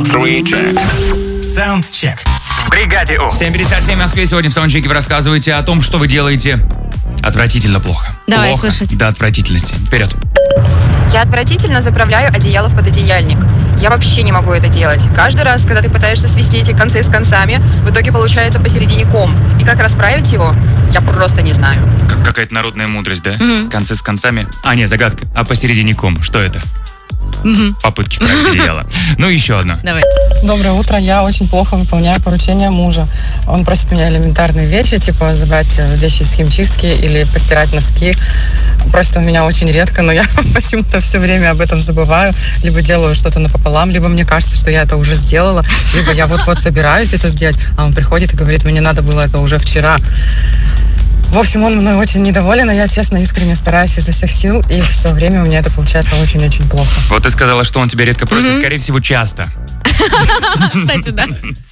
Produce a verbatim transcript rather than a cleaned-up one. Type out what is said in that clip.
Three check. Soundcheck. В бригаде У. семь пятьдесят семь в Москве. Сегодня в саундчеке вы рассказываете о том, что вы делаете отвратительно плохо. Давай плохо слушать. до отвратительности. Вперед. Я отвратительно заправляю одеяло в пододеяльник. Я вообще не могу это делать. Каждый раз, когда ты пытаешься свести эти концы с концами, в итоге получается посередине ком. И как расправить его, я просто не знаю. Как какая-то народная мудрость, да? Мгм. Концы с концами. А, нет, загадка. А посередине ком. Что это? Мгм. Попытки вправить одеяло. Ну, еще одно. Давай. Доброе утро. Я очень плохо выполняю поручения мужа. Он просит меня элементарные вещи, типа забрать э, вещи с химчистки или постирать носки. Просит он меня очень редко, но я почему-то все время об этом забываю. Либо делаю что-то напополам, либо мне кажется, что я это уже сделала, либо я вот-вот собираюсь это сделать, а он приходит и говорит, мне надо было это уже вчера. В общем, он мной очень недоволен, а я, честно, искренне стараюсь изо всех сил, и все время у меня это получается очень-очень плохо. Вот ты сказала, что он тебя редко просит, Мгм. скорее всего, часто. Кстати, да.